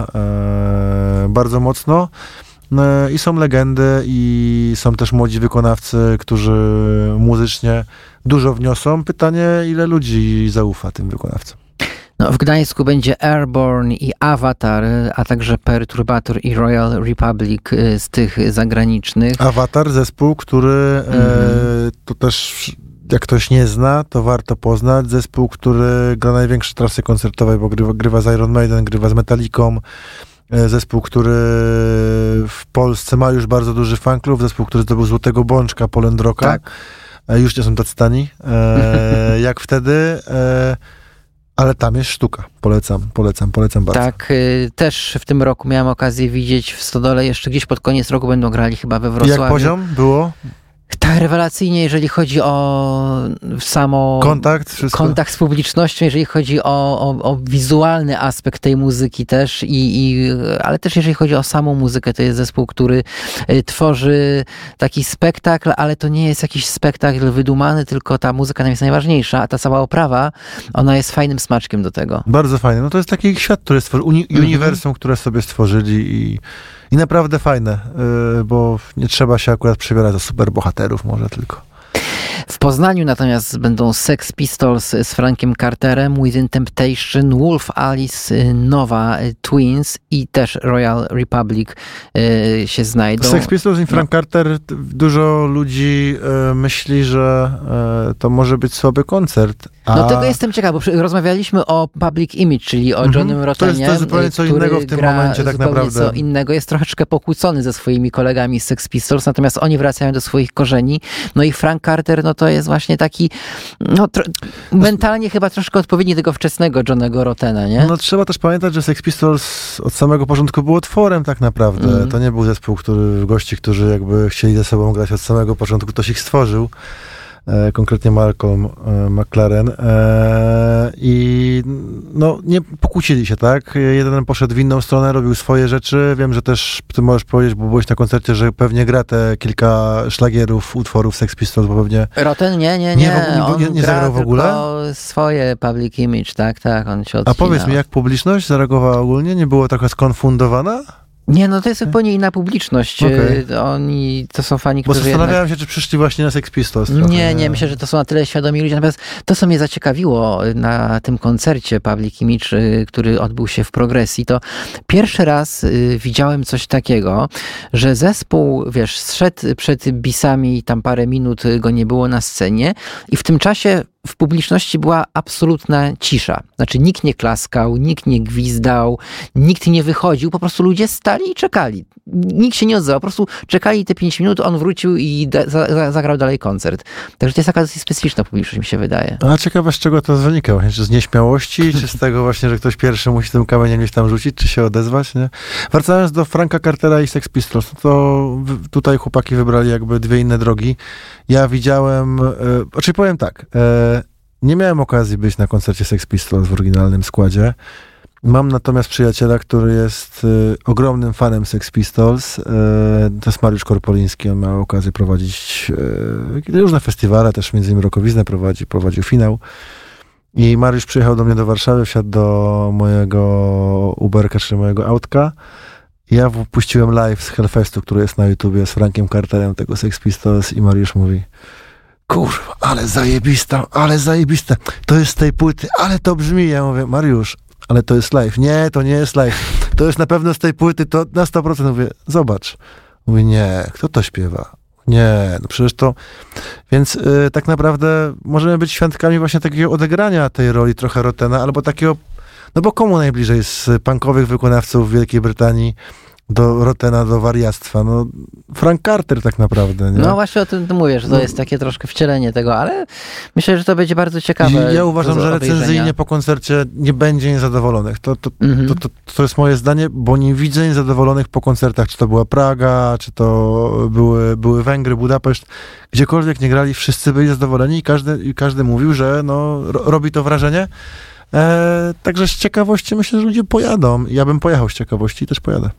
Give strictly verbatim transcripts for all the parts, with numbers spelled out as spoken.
e, bardzo mocno. I są legendy i są też młodzi wykonawcy, którzy muzycznie dużo wniosą. Pytanie, ile ludzi zaufa tym wykonawcom? No, w Gdańsku będzie Airborne i Avatar, a także Perturbator i Royal Republic z tych zagranicznych. Avatar, zespół, który mm-hmm. e, to też jak ktoś nie zna, to warto poznać. Zespół, który gra największe trasy koncertowe, bo grywa, grywa z Iron Maiden, grywa z Metallicą. Zespół, który w Polsce ma już bardzo duży fanklub, zespół, który zdobył Złotego Bączka, Poland Rocka. Tak. Już nie są tacy tani, e, jak wtedy, e, ale tam jest sztuka. Polecam, polecam, polecam bardzo. Tak, y, też w tym roku miałem okazję widzieć w Stodole, jeszcze gdzieś pod koniec roku będą grali chyba we Wrocławiu. Jak poziom było? Tak, rewelacyjnie, jeżeli chodzi o samo... Kontakt, wszystko? Kontakt z publicznością, jeżeli chodzi o, o, o wizualny aspekt tej muzyki też, i, i, ale też jeżeli chodzi o samą muzykę, to jest zespół, który tworzy taki spektakl, ale to nie jest jakiś spektakl wydumany, tylko ta muzyka nam jest najważniejsza, a ta cała oprawa, ona jest fajnym smaczkiem do tego. Bardzo fajne. No to jest taki świat, który stworzył, uni- mm-hmm. uniwersum, które sobie stworzyli i I naprawdę fajne, yy, bo nie trzeba się akurat przebierać za superbohaterów może tylko. W Poznaniu natomiast będą Sex Pistols z Frankiem Carterem, Within Temptation, Wolf Alice, Nova Twins i też Royal Republic y, się znajdą. Sex Pistols i Frank no. Carter, dużo ludzi y, myśli, że y, to może być słaby koncert. A... No tego jestem ciekaw, bo przy, rozmawialiśmy o Public Image, czyli o Johnem mm-hmm. Rottenie. To jest, to jest zupełnie co innego w tym momencie tak naprawdę. Co innego, jest troszeczkę pokłócony ze swoimi kolegami z Sex Pistols, natomiast oni wracają do swoich korzeni. No i Frank Carter, no to jest właśnie taki no, tro- mentalnie chyba troszkę odpowiedni tego wczesnego Johnego Rottena, nie? No trzeba też pamiętać, że Sex Pistols od samego początku był otworem tak naprawdę. Mm. To nie był zespół, który gości, którzy jakby chcieli ze sobą grać od samego początku, ktoś ich stworzył. E, konkretnie Malcolm e, McLaren. E, I no nie pokłócili się, tak? Jeden poszedł w inną stronę, robił swoje rzeczy. Wiem, że też ty możesz powiedzieć, bo byłeś na koncercie, że pewnie gra te kilka szlagierów, utworów Sex Pistols, bo pewnie... Rotten? Nie, nie, nie. Nie, on nie, nie zagrał w ogóle? Swoje Public Image, tak, tak, on się odcinał. A powiedz mi, jak publiczność zareagowała ogólnie? Nie było trochę skonfundowana? Nie, no to jest zupełnie inna publiczność. Okay. Oni, to są fani, którzy Bo zastanawiałem jednak... się, czy przyszli właśnie na Sex Pistols. Trochę, nie, nie, myślę, że to są na tyle świadomi ludzie. Natomiast to, co mnie zaciekawiło na tym koncercie Public Image, który odbył się w Progresji, to pierwszy raz widziałem coś takiego, że zespół, wiesz, zszedł przed bisami, tam parę minut go nie było na scenie i w tym czasie w publiczności była absolutna cisza. Znaczy nikt nie klaskał, nikt nie gwizdał, nikt nie wychodził, po prostu ludzie stali i czekali. Nikt się nie odzywał, po prostu czekali te pięć minut, on wrócił i da, za, zagrał dalej koncert. Także to jest taka dosyć specyficzna publiczność, mi się wydaje. A ciekawe, z czego to wynika? Właśnie, czy z nieśmiałości, czy z tego właśnie, że ktoś pierwszy musi tym kamieniem gdzieś tam rzucić, czy się odezwać, nie? Wracając do Franka Cartera i Sex Pistols, no to tutaj chłopaki wybrali jakby dwie inne drogi. Ja widziałem, e, znaczy powiem tak, e, nie miałem okazji być na koncercie Sex Pistols w oryginalnym składzie. Mam natomiast przyjaciela, który jest y, ogromnym fanem Sex Pistols. Y, to jest Mariusz Korpoliński. On miał okazję prowadzić y, różne festiwale, też między innymi Rockowiznę prowadzi, prowadził finał. I Mariusz przyjechał do mnie do Warszawy, wsiadł do mojego Uberka, czyli mojego autka. Ja puściłem live z Hellfestu, który jest na YouTubie, z Frankiem Carterem, tego Sex Pistols, i Mariusz mówi: kurwa, ale zajebista, ale zajebiste. To jest z tej płyty, ale to brzmi. Ja mówię: Mariusz, ale to jest live. Nie, to nie jest live. To jest na pewno z tej płyty, to na sto procent. Mówię: zobacz. Mówię: nie, kto to śpiewa? Nie, no przecież to... Więc yy, tak naprawdę możemy być świadkami właśnie takiego odegrania tej roli trochę Rottena, albo takiego... No bo komu najbliżej z punkowych wykonawców w Wielkiej Brytanii do Rottena, do wariactwa? No Frank Carter tak naprawdę, nie? No właśnie o tym mówię, że to no. jest takie troszkę wcielenie tego, ale myślę, że to będzie bardzo ciekawe. I ja uważam, że recenzyjnie po koncercie nie będzie niezadowolonych. To, to, mm-hmm. to, to, to jest moje zdanie, bo nie widzę niezadowolonych po koncertach. Czy to była Praga, czy to były, były Węgry, Budapeszt. Gdziekolwiek nie grali, wszyscy byli zadowoleni i każdy, i każdy mówił, że no, ro, robi to wrażenie. E, także z ciekawości myślę, że ludzie pojadą. Ja bym pojechał z ciekawości i też pojadę.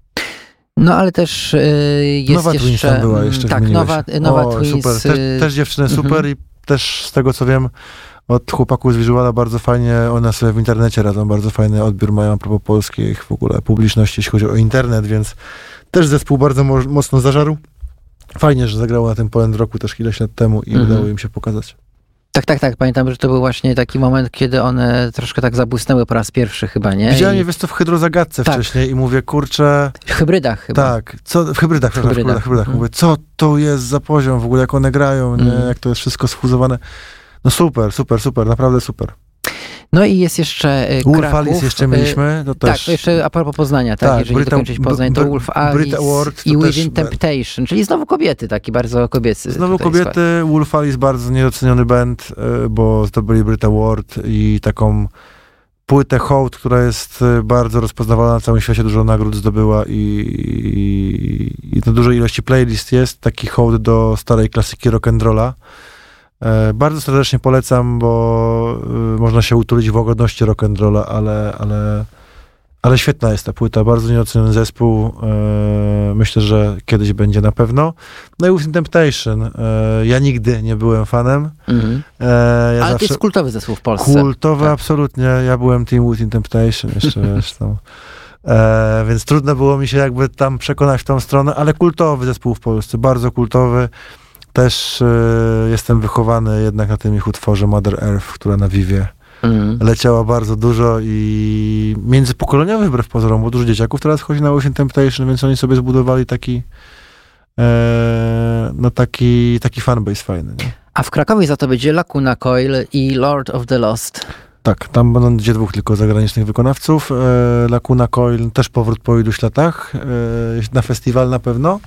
No ale też y, jest Nowa jeszcze... Twins tam była jeszcze. Tak, Nowa, Nowa o, Twins. Super. Też, też dziewczyny super mm-hmm. i też z tego co wiem, od chłopaków z Visuala bardzo fajnie, one sobie w internecie radzą, bardzo fajny odbiór mają a propos polskiej w ogóle publiczności, jeśli chodzi o internet, więc też zespół bardzo mo- mocno zażarł. Fajnie, że zagrało na tym Poland Rocku też ileś lat temu i Mhm. udało im się pokazać. Tak, tak, tak. Pamiętam, że to był właśnie taki moment, kiedy one troszkę tak zabłysnęły po raz pierwszy chyba, nie? Widziałem I... je, wiesz co, w Hydrozagadce Tak. wcześniej i mówię, kurczę... W hybrydach chyba. Tak, co, w hybrydach, w hybrydach, w hybrydach, hybrydach. Mhm. Mówię, co to jest za poziom w ogóle, jak one grają, nie? Mhm. Jak to jest wszystko sfuzowane. No super, super, super, naprawdę super. No i jest jeszcze y, Wolf Kraków. Alice jeszcze y, mieliśmy, to też... Tak, to jeszcze a propos Poznania, tak, Tak, jeżeli Brit- dokończyć Poznań, to Br- Wolf Brit Alice Award to i też- Within Temptation, czyli znowu kobiety, taki bardzo kobiecy. Znowu tutaj kobiety, Wolf Alice bardzo niedoceniony band, y, bo zdobyli Brit Award i taką płytę Hołd, która jest y, bardzo rozpoznawalna na całym świecie, dużo nagród zdobyła i, i, i to dużej ilości playlist jest, taki hołd do starej klasyki rock'n'rolla. E, bardzo serdecznie polecam, bo y, można się utulić w łagodności rock'n'rolla, ale, ale, ale świetna jest ta płyta, bardzo nieoceniony zespół. E, myślę, że kiedyś będzie na pewno. No i Within Temptation. E, ja nigdy nie byłem fanem. Mhm. E, ja Ale zawsze... to jest kultowy zespół w Polsce. Kultowy, Tak. absolutnie. Ja byłem team Within Temptation jeszcze zresztą. E, więc trudno było mi się jakby tam przekonać w tą stronę, ale kultowy zespół w Polsce, bardzo kultowy. Też e, jestem wychowany jednak na tym ich utworze Mother Earth, która na Vivie Mhm. leciała bardzo dużo i międzypokoleniowy wbrew pozorom, bo dużo dzieciaków teraz chodzi na Within Temptation, więc oni sobie zbudowali taki e, no taki, taki fanbase fajny. Nie? A w Krakowie za to będzie Lacuna Coil i Lord of the Lost. Tak, tam będzie dwóch tylko zagranicznych wykonawców. E, Lacuna Coil, też powrót po iluś latach, e, na festiwal na pewno.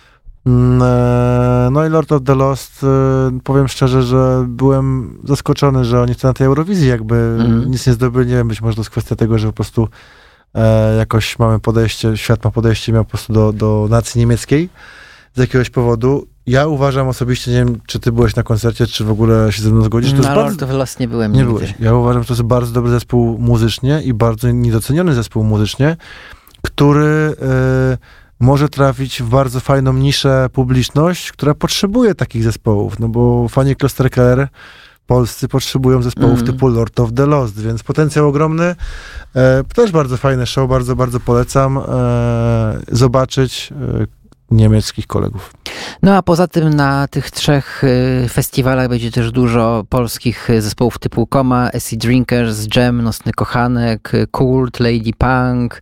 Mm, e, no i Lord of the Lost, e, powiem szczerze, że byłem zaskoczony, że oni na tej Eurowizji jakby Mhm. nic nie zdobyli. Nie wiem, być może to jest kwestia tego, że po prostu e, jakoś mamy podejście, świat ma podejście miał po prostu do, do nacji niemieckiej z jakiegoś powodu. Ja uważam osobiście, nie wiem, czy ty byłeś na koncercie, czy w ogóle się ze mną zgodzisz, to Na jest Lord bardzo... of the Lost nie byłem Nie nigdy. byłeś. Ja uważam, że to jest bardzo dobry zespół muzycznie i bardzo niedoceniony zespół muzycznie, który y, może trafić w bardzo fajną niszę publiczność, która potrzebuje takich zespołów, no bo fani Klosterkeller polscy potrzebują zespołów Mhm. typu Lord of the Lost, więc potencjał ogromny. E, też bardzo fajne show, bardzo, bardzo polecam e, zobaczyć e, niemieckich kolegów. No a poza tym na tych trzech y, festiwalach będzie też dużo polskich y, zespołów typu Koma, Acid Drinkers, Jam, Nocny Kochanek, y, Kult, Lady Punk,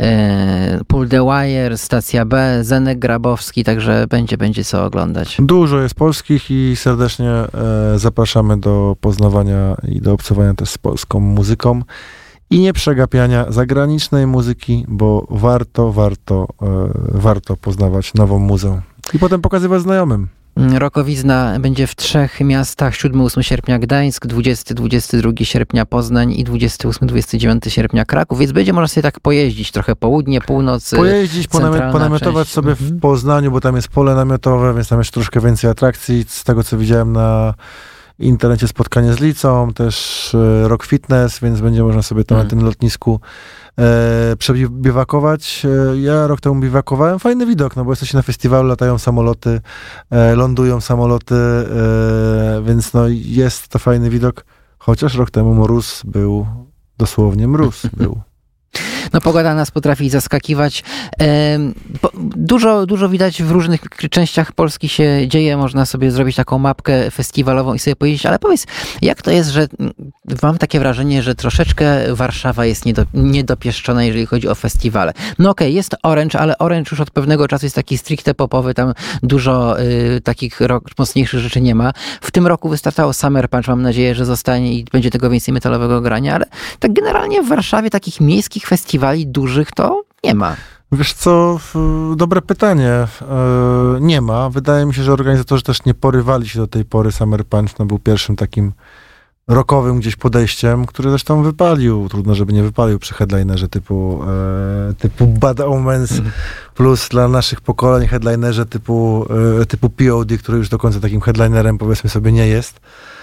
y, Pull the Wire, Stacja B, Zenek Grabowski, także będzie, będzie co oglądać. Dużo jest polskich i serdecznie e, zapraszamy do poznawania i do obcowania też z polską muzyką i nie przegapiania zagranicznej muzyki, bo warto, warto, e, warto poznawać nową muzę i potem pokazywać znajomym. Rokowizna będzie w trzech miastach, siódmego ósmego sierpnia Gdańsk, dwudziestego do dwudziestego drugiego sierpnia Poznań i dwudziestego ósmego do dwudziestego dziewiątego sierpnia Kraków, więc będzie można sobie tak pojeździć trochę południe, północ, Pojeździć, ponamiot, centralna ponamiotować część. sobie Mhm. w Poznaniu, bo tam jest pole namiotowe, więc tam jeszcze troszkę więcej atrakcji. Z tego, co widziałem na internecie, spotkanie z Licą, też e, Rock Fitness, więc będzie można sobie tam Mhm. na tym lotnisku e, przebiwakować. E, ja rok temu biwakowałem. Fajny widok, no bo jesteście na festiwalu, latają samoloty, e, lądują samoloty, e, więc no jest to fajny widok. Chociaż rok temu mróz był, dosłownie mróz był. No pogoda nas potrafi zaskakiwać. Em, po, dużo, dużo widać w różnych częściach Polski się dzieje. Można sobie zrobić taką mapkę festiwalową i sobie powiedzieć, ale powiedz, jak to jest, że mm, mam takie wrażenie, że troszeczkę Warszawa jest niedo, niedopieszczona, jeżeli chodzi o festiwale. No okej, okay, jest Orange, ale Orange już od pewnego czasu jest taki stricte popowy, tam dużo y, takich rock, mocniejszych rzeczy nie ma. W tym roku wystartował Summer Punch, mam nadzieję, że zostanie i będzie tego więcej metalowego grania, ale tak generalnie w Warszawie takich miejskich festiwali dużych to nie ma. Wiesz co, w- dobre pytanie. E, nie ma. Wydaje mi się, że organizatorzy też nie porywali się do tej pory. Summer Punch no, był pierwszym takim rockowym gdzieś podejściem, który zresztą wypalił. Trudno, żeby nie wypalił przy headlinerze typu, e, typu Bad Omens, Mhm. plus dla naszych pokoleń headlinerze typu, e, typu P O D, który już do końca takim headlinerem, powiedzmy sobie, nie jest.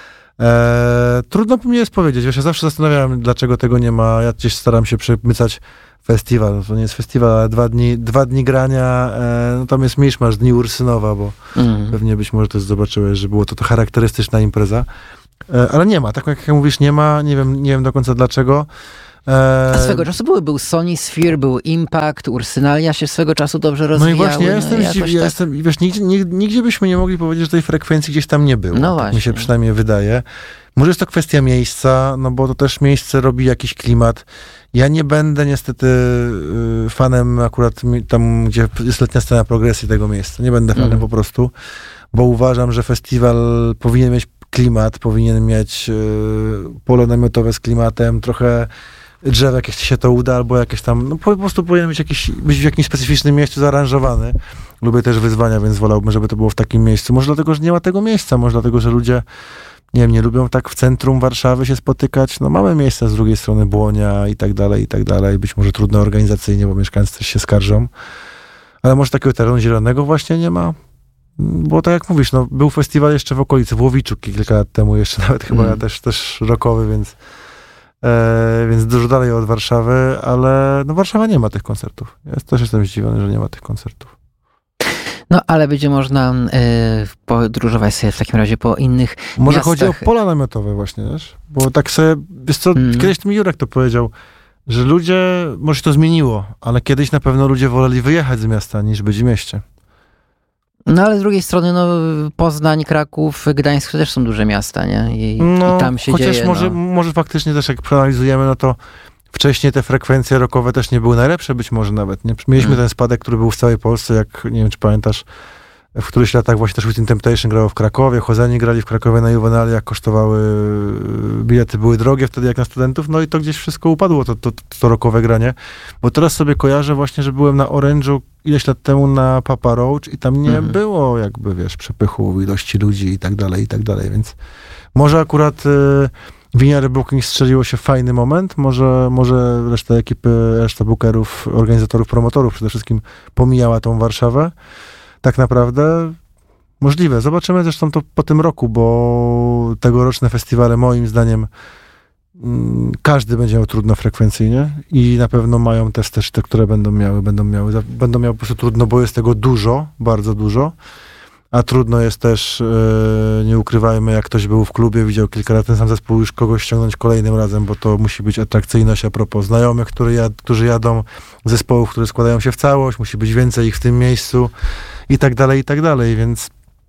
E, trudno mi jest powiedzieć. Wiesz, ja zawsze zastanawiałem, dlaczego tego nie ma. Ja gdzieś staram się przemycać festiwal. No to nie jest festiwal, ale dwa dni, dwa dni grania. E, no tam jest miszmasz, Dni Ursynowa, bo Mhm. pewnie być może też zobaczyłeś, że było to, to charakterystyczna impreza. ale nie ma, tak jak mówisz, nie ma, nie wiem, nie wiem do końca dlaczego. A swego czasu były, był Sony Sphere, był Impact, Ursynalia się swego czasu dobrze rozwijały. No i właśnie, ja jestem no, zdziwiony, tak... ja jestem, wiesz, nigdzie, nigdzie byśmy nie mogli powiedzieć, że tej frekwencji gdzieś tam nie było. No tak właśnie. mi się przynajmniej wydaje. Może jest to kwestia miejsca, no bo to też miejsce robi jakiś klimat. Ja nie będę niestety fanem akurat tam, gdzie jest letnia scena progresji tego miejsca. Nie będę fanem mm. po prostu, bo uważam, że festiwal powinien mieć klimat, powinien mieć pole namiotowe z klimatem, trochę drzew, jak się to uda, albo jakieś tam, no po prostu powinien być, jakiś, być w jakimś specyficznym miejscu zaaranżowany. Lubię też wyzwania, więc wolałbym, żeby to było w takim miejscu. Może dlatego, że nie ma tego miejsca, może dlatego, że ludzie, nie wiem, nie lubią tak w centrum Warszawy się spotykać. No mamy miejsca z drugiej strony Błonia i tak dalej, i tak dalej. Być może trudno organizacyjnie, bo mieszkańcy też się skarżą. Ale może takiego terenu zielonego właśnie nie ma? Bo tak jak mówisz, no był festiwal jeszcze w okolicy, w Łowiczu kilka lat temu, jeszcze nawet chyba mm. też, też rockowy, więc E, więc dużo dalej od Warszawy, ale no Warszawa nie ma tych koncertów. Ja też jestem zdziwiony, że nie ma tych koncertów. No, ale będzie można y, podróżować sobie w takim razie po innych Może miastach. chodzi o pola namiotowe właśnie, wiesz? Bo tak sobie, wiesz co, mm. kiedyś mi Jurek to powiedział, że ludzie, może się to zmieniło, ale kiedyś na pewno ludzie woleli wyjechać z miasta, niż być w mieście. No ale z drugiej strony, no Poznań, Kraków, Gdańsk to też są duże miasta, nie? I, no, i tam się chociaż dzieje. może, no. może faktycznie też jak przeanalizujemy, no to wcześniej te frekwencje rockowe też nie były najlepsze, być może nawet. Nie? Mieliśmy hmm. ten spadek, który był w całej Polsce, jak, nie wiem, czy pamiętasz, w którychś latach właśnie też Within Temptation grało w Krakowie, Chozeni grali w Krakowie na Juvenaliach, kosztowały, bilety były drogie wtedy jak na studentów, no i to gdzieś wszystko upadło, to, to, to rockowe granie. Bo teraz sobie kojarzę właśnie, że byłem na Orange'u ileś lat temu na Papa Roach i tam nie hmm. było jakby, wiesz, przepychu ilości ludzi i tak dalej, i tak dalej, więc może akurat... Y- Winiary Booking strzeliło się w fajny moment, może, może reszta ekipy, reszta bookerów, organizatorów, promotorów przede wszystkim pomijała tą Warszawę. Tak naprawdę możliwe. Zobaczymy zresztą to po tym roku, bo tegoroczne festiwale moim zdaniem mm, każdy będzie miał trudno frekwencyjnie i na pewno mają też, też te, które będą miały, będą miały, będą miały po prostu trudno, bo jest tego dużo, bardzo dużo. A trudno jest też, yy, nie ukrywajmy, jak ktoś był w klubie, widział kilka lat ten sam zespół, już kogoś ściągnąć kolejnym razem, bo to musi być atrakcyjność a propos znajomych, który jad, którzy jadą, zespołów, które składają się w całość, musi być więcej ich w tym miejscu i tak dalej, i tak dalej, więc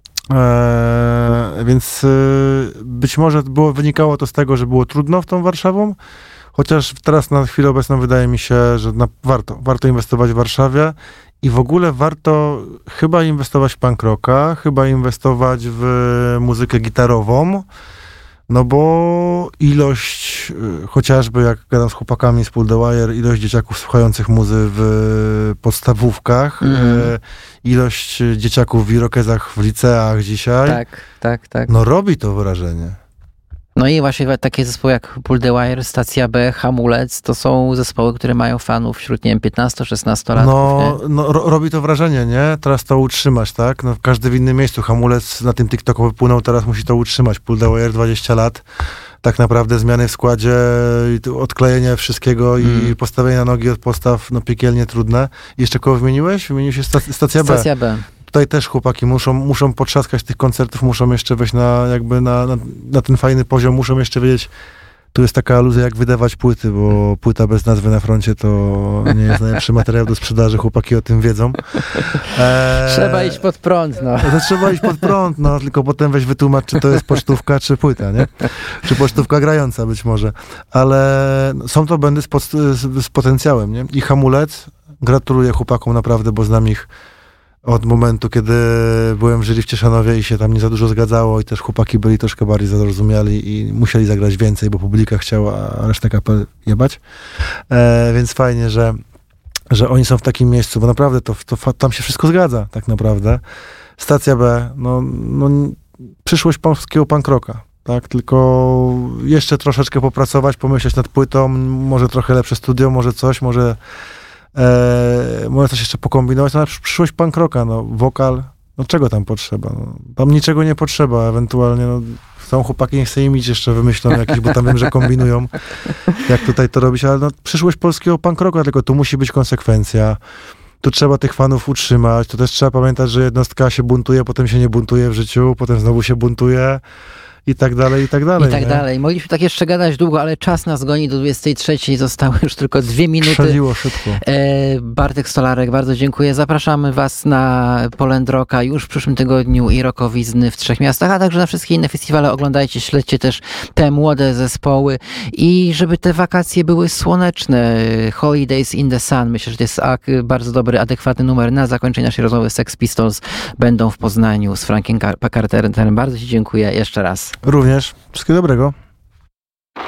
e, więc e, być może było, wynikało to z tego, że było trudno w tą Warszawą, chociaż teraz na chwilę obecną wydaje mi się, że na, warto, warto inwestować w Warszawie. I w ogóle warto chyba inwestować w punk rocka, chyba inwestować w muzykę gitarową, no bo ilość, chociażby jak gadam z chłopakami z Pull the Wire, ilość dzieciaków słuchających muzy w podstawówkach, mm. ilość dzieciaków w irokezach w liceach dzisiaj, tak, tak, tak. no robi to wrażenie. No i właśnie takie zespoły jak Pull the Wire, Stacja B, Hamulec, to są zespoły, które mają fanów wśród, nie wiem, piętnasto-szesnastolatków. No, no ro, robi to wrażenie, nie? Teraz to utrzymać, tak? No, każdy w innym miejscu. Hamulec na tym TikToku wypłynął, teraz musi to utrzymać. Pull the Wire dwadzieścia lat. Tak naprawdę zmiany w składzie, odklejenie wszystkiego mm. i postawienie na nogi od postaw, no piekielnie trudne. I jeszcze kogo wymieniłeś? Wymienił się stac- Stacja B. Stacja B. Tutaj też chłopaki muszą, muszą potrzaskać tych koncertów, muszą jeszcze wejść na, jakby na, na, na ten fajny poziom, muszą jeszcze wiedzieć, tu jest taka aluzja jak wydawać płyty, bo płyta bez nazwy na froncie to nie jest najlepszy materiał do sprzedaży, chłopaki o tym wiedzą. Eee, trzeba iść pod prąd, no. To trzeba iść pod prąd, no, tylko potem weź wytłumacz, czy to jest pocztówka, czy płyta, nie? Czy pocztówka grająca być może. Ale są to bandy z, pod, z, z potencjałem, nie? I Hamulec, gratuluję chłopakom naprawdę, bo znam ich od momentu, kiedy byłem w jury w Cieszanowie i się tam nie za dużo zgadzało i też chłopaki byli troszkę bardziej zrozumiali i musieli zagrać więcej, bo publika chciała, a resztę kapel jebać. E, więc fajnie, że, że oni są w takim miejscu, bo naprawdę to, to tam się wszystko zgadza, tak naprawdę. Stacja B, no, no przyszłość polskiego punk rocka, tak? Tylko jeszcze troszeczkę popracować, pomyśleć nad płytą, może trochę lepsze studio, może coś, może Eee, można coś jeszcze pokombinować, no na przyszłość punk rocka, no wokal, no czego tam potrzeba? No, tam niczego nie potrzeba, ewentualnie no, są chłopaki, niech sobie im iść jeszcze wymyślą jakieś, bo tam wiem, że kombinują, jak tutaj to robić, ale no przyszłość polskiego punk rocka, tylko tu musi być konsekwencja, tu trzeba tych fanów utrzymać, tu też trzeba pamiętać, że jednostka się buntuje, potem się nie buntuje w życiu, potem znowu się buntuje i tak dalej, i tak dalej. I tak nie? dalej. Mogliśmy tak jeszcze gadać długo, ale czas nas goni do dwudziestej trzeciej. Zostały już tylko dwie minuty. Przechodziło szybko. E, Bartek Stolarek, bardzo dziękuję. Zapraszamy Was na Poland Rocka już w przyszłym tygodniu i Rockowizny w trzech miastach, a także na wszystkie inne festiwale. Oglądajcie, śledźcie też te młode zespoły i żeby te wakacje były słoneczne. Holidays in the Sun. Myślę, że to jest bardzo dobry, adekwatny numer na zakończenie naszej rozmowy. Sex Pistols będą w Poznaniu z Frankiem Carterem. Bardzo Ci dziękuję jeszcze raz. Również. Wszystkiego dobrego.